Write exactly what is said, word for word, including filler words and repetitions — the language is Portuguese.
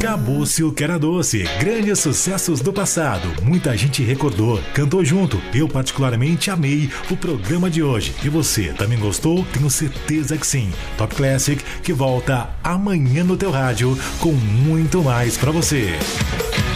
Acabou-se o que era doce. Grandes sucessos do passado. Muita gente recordou, cantou junto. Eu particularmente amei o programa de hoje. E você, também gostou? Tenho certeza que sim. Top Classic, que volta amanhã no teu rádio com muito mais pra você.